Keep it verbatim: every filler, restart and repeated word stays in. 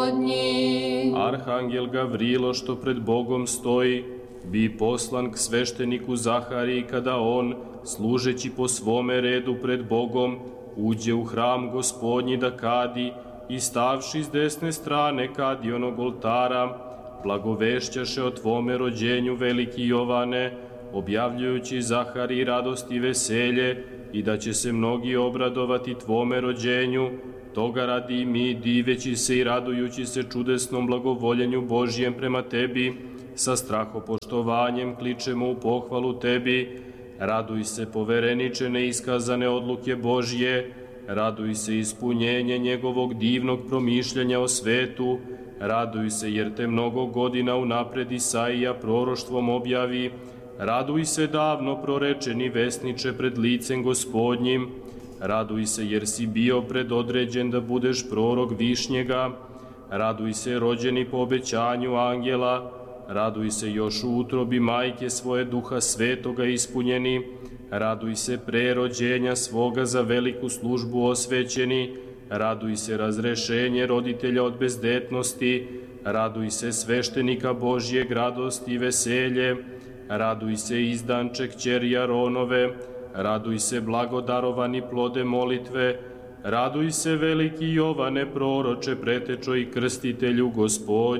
Gospodnji. Arhangel Gavrilo, što pred Bogom stoji, bi poslan k svešteniku Zahariji kada on, služeći po svome redu pred Bogom, uđe u hram Gospodnji da kadi i stavši s desne strane kadionog oltara, blagovešćaše o tvome rođenju, veliki Jovane, objavljujući Zahariji radost i veselje i da će se mnogi obradovati tvome rođenju. Toga radi i mi, diveći se i radujući se čudesnom blagovoljenju Božijem prema tebi, sa strahopoštovanjem kličemo u pohvalu tebi. Raduj se, povereniče, neiskazane odluke Božje, raduj se ispunjenje njegovog divnog promišljanja o svetu, raduj se jer te mnogo godina unapred Isaija proroštvom objavi, raduj se davno prorečeni vesniče pred licem Gospodnjim, raduj se jer si bio predodređen da budeš prorok Višnjega, raduj se rođeni po obećanju angela, raduj se još u utrobi majke svoje Duha Svetoga ispunjeni, raduj se pre rođenja svoga za veliku službu osvećeni, raduj se razrešenje roditelja od bezdetnosti, raduj se sveštenika Božjeg radost i veselje, raduj se izdanče kćeri Aronove, raduj se blagodarovani plode molitve, raduj se veliki Jovane proroče, pretečo i krstitelju Gospodnji.